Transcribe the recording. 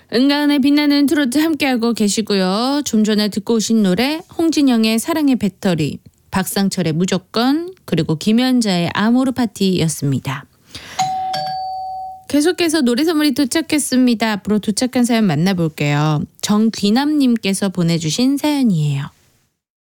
은가은의 빛나는 트로트 함께하고 계시고요. 좀 전에 듣고 오신 노래 홍진영의 사랑의 배터리, 박상철의 무조건, 그리고 김연자의 아모르 파티였습니다. 계속해서 노래 선물이 도착했습니다. 앞으로 도착한 사연 만나볼게요. 정귀남님께서 보내주신 사연이에요.